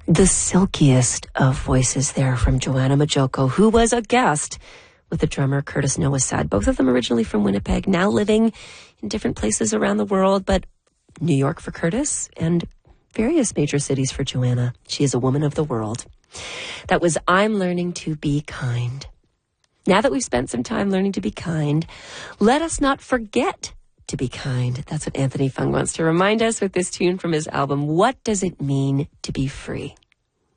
The silkiest of voices there from Joanna Majoko, who was a guest with the drummer Curtis Nowasad. Both of them originally from Winnipeg, now living in different places around the world, but New York for Curtis and various major cities for Joanna. She is a woman of the world. That was I'm Learning to Be Kind. Now that we've spent some time learning to be kind, let us not forget to be kind. That's what Anthony Fung wants to remind us with this tune from his album, What Does It Mean to Be Free?